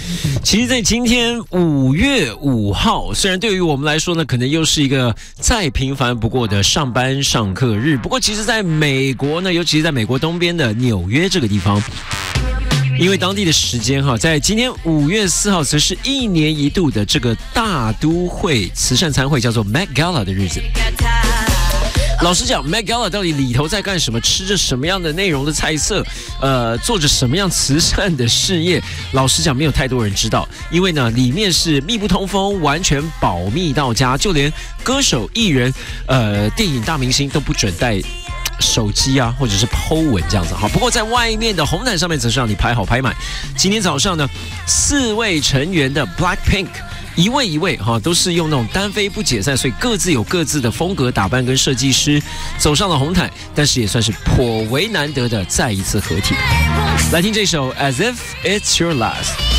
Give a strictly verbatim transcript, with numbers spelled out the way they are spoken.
其实在今天五月五号，虽然对于我们来说呢，可能又是一个再平凡不过的上班上课日，不过其实在美国呢，尤其是在美国东边的纽约这个地方，因为当地的时间哈，在今天五月四号，则是一年一度的这个大都会慈善餐会，叫做 Met Gala 的日子。老实讲 ，Met Gala 到底里头在干什么？吃着什么样的内容的菜色？呃，做着什么样慈善的事业？老实讲，没有太多人知道，因为呢，里面是密不通风，完全保密到家，就连歌手、艺人、呃，电影大明星都不准带手机啊，或者是 po 文这样子。好，不过在外面的红毯上面，则是让你拍好拍满。今天早上呢，四位成员的 Blackpink。一位一位哈，都是用那种单飞不解散，所以各自有各自的风格打扮跟设计师走上了红毯，但是也算是颇为难得的再一次合体。来听这首 As If It's Your Last。